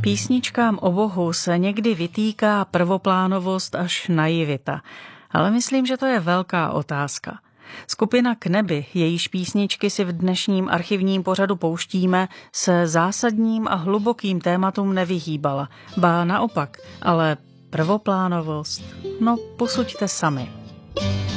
Písničkám o Bohu se někdy vytýká prvoplánovost až naivita, ale myslím, že to je velká otázka. Skupina K nebi, jejíž písničky si v dnešním archivním pořadu pouštíme, se zásadním a hlubokým tématům nevyhýbala, ba naopak, ale prvoplánovost, no posuďte sami.